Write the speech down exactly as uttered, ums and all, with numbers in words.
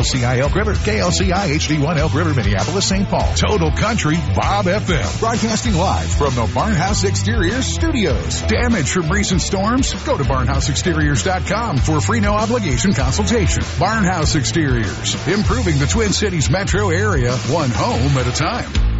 C I Elk River, K L C I H D one Elk River, Minneapolis, Saint Paul. Total Country Bob F M. Broadcasting live from the Barnhouse Exteriors Studios. Damage from recent storms? Go to barnhouse exteriors dot com for a free no obligation consultation. Barnhouse Exteriors. Improving the Twin Cities metro area, one home at a time.